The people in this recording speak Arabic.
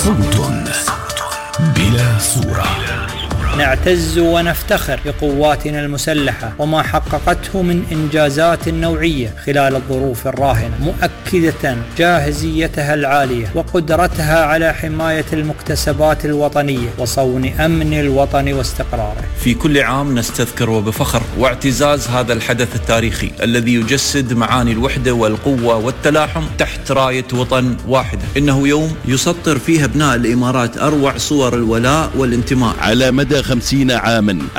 صوت بلا صورة. نعتز ونفتخر بقواتنا المسلحة وما حققته من إنجازات نوعية خلال الظروف الراهنة، مؤكدة جاهزيتها العالية وقدرتها على حماية المكتسبات الوطنية وصون أمن الوطن واستقراره. في كل عام نستذكر وبفخر واعتزاز هذا الحدث التاريخي الذي يجسد معاني الوحدة والقوة والتلاحم تحت راية وطن واحدة. إنه يوم يسطر فيه أبناء الإمارات أروع صور الولاء والانتماء على مدى 50 عاما